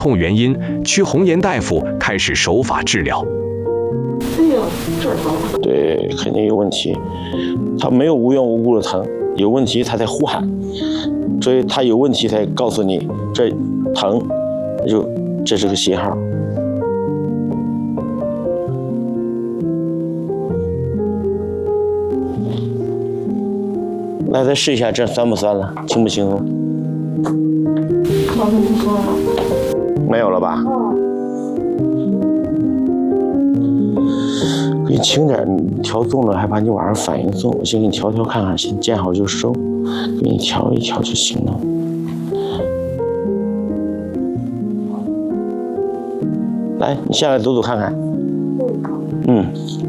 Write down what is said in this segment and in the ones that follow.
痛原因，屈红颜大夫开始手法治疗。 哎呀，这儿疼。 对，肯定有问题。他没有无缘无故的疼，有问题他才呼喊，所以他有问题才告诉你这疼，这是个信号。来，再试一下，这酸不酸了？轻不轻松？ 好像不酸了。 没有了吧？给你轻点，你调重了，还怕你晚上反应重。我先给你调调看看，先见好就收，给你调一调就行了。来，你下来走走看看。嗯。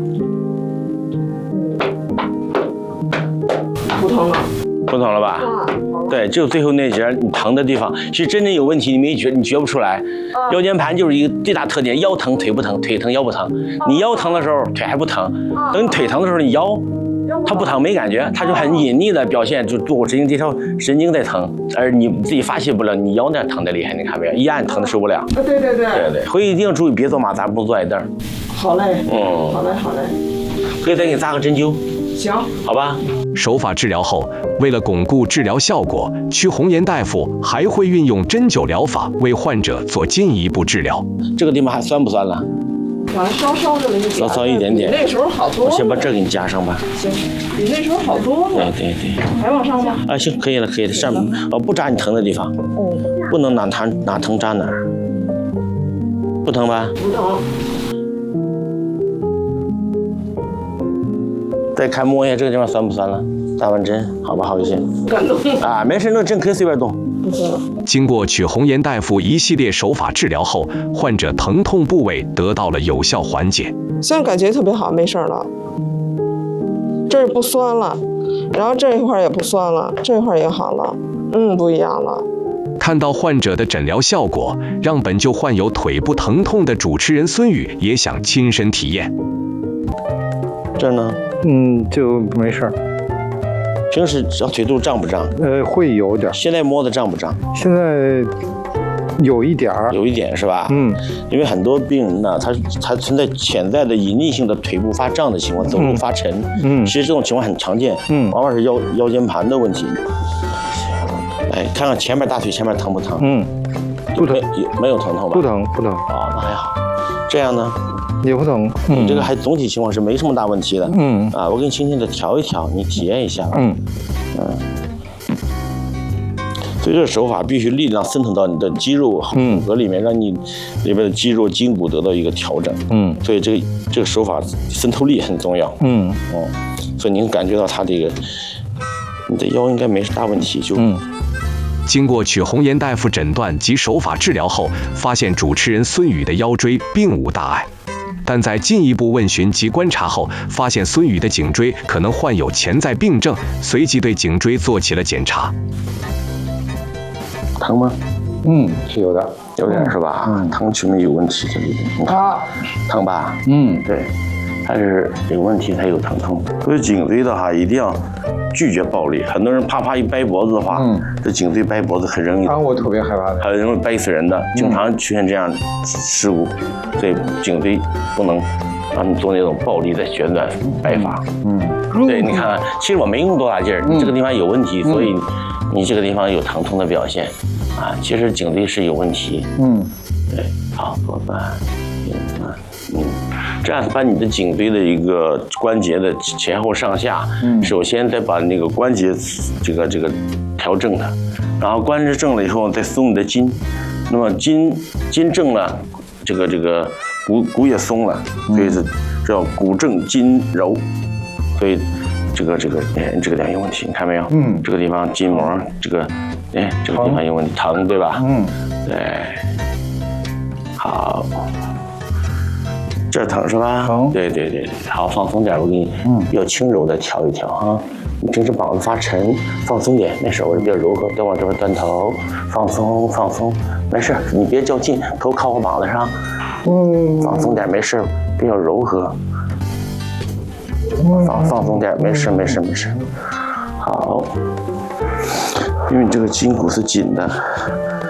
不疼了。 不疼了吧？对，就最后那节你疼的地方，其实真正有问题你觉不出来。腰间盘就是一个最大特点，腰疼腿不疼，腿疼腰不疼。你腰疼的时候腿还不疼，等你腿疼的时候你腰它不疼没感觉，它就很隐匿的表现，就坐神经这条神经在疼，而你自己发现不了，你腰那疼的厉害，你看没有？一按疼的受不了。对，回去一定注意别坐马扎，不坐矮凳。 好嘞。好嘞。 可以再给你扎个针灸。 行， 好吧。 手法治疗后，为了巩固治疗效果，屈红颜大夫还会运用针灸疗法为患者做进一步治疗。 这个地方还酸不酸了？ 稍稍的了一点， 稍一点点。 比那时候好多了。 我先把这给你加上吧。 行，比那时候好多了。 对。 还往上吗？ 啊，行，可以了。上面不扎你疼的地方。不能哪疼扎哪儿。不疼吧？ 不疼。 再看摸一下这个地方酸不酸了？打完针好吧，好一些。 感动啊，没事，那针可以随便动。 经过曲红颜大夫一系列手法治疗后，患者疼痛部位得到了有效缓解。 现在感觉特别好，没事了。这儿不酸了，然后这一块也不酸了，这一块也好了。不一样了。 看到患者的诊疗效果，让本就患有腿部疼痛的主持人孙宇也想亲身体验。 这儿呢？ 就没事儿。 平时腿肚胀不胀？ 会有点。 现在摸的胀不胀？ 现在有一点儿。 有一点是吧？因为很多病人呢，他存在潜在的隐匿性的腿部发胀的情况，走路发沉。其实这种情况很常见。往往是腰间盘的问题。来看看前面大腿前面疼不疼？ 不疼。 没有疼痛吧？ 不疼。 啊，那还好。这样呢？ 也不疼。 你这个还总体情况是没什么大问题的。我给你轻轻的调一调，你体验一下吧。所以这手法必须力量渗透到你的肌肉和骨骼里面，让你里边的肌肉筋骨得到一个调整。所以这个手法渗透力很重要。所以您感觉到它这个，你的腰应该没什么大问题，就。 经过曲红颜大夫诊断及手法治疗后，发现主持人孙宇的腰椎并无大碍。但在进一步问询及观察后，发现孙宇的颈椎可能患有潜在病症，随即对颈椎做起了检查。 疼吗？ 是有的， 有点是吧？疼确实有问题，这里边。疼吧？对，它是有问题才有疼痛。所以颈椎的话，一定要拒绝暴力。很多人啪一掰脖子的话，这颈椎掰脖子很容易。 我特别害怕的， 很容易掰死人的，经常出现这样事故。所以颈椎不能让你做那种暴力的旋转掰法。对，你看看，其实我没用多大劲儿，你这个地方有问题，所以你这个地方有疼痛的表现。其实颈椎是有问题。对，好，左半，右半，这样把你的颈椎的一个关节的前后上下，首先再把那个关节这个调正它，然后关节正了以后再松你的筋，那么筋正了，这个骨也松了，所以是叫骨正筋柔，所以这个地方有问题，你看没有？这个地方筋膜这个地方有问题，疼对吧？对，好。这疼是吧？对，好，放松点，我给你比较轻柔的调一调哈。你平时膀子发沉，放松点，没事，我是比较柔和，再往这边端头，放松，没事，你别较劲，头靠我膀子上，放松点，没事，比较柔和，放松点，没事，好，因为这个筋骨是紧的，